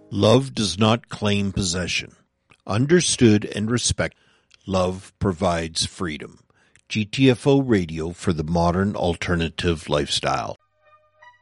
Love does not claim possession. Understood and respected, love provides freedom. GTFO Radio for the modern alternative lifestyle.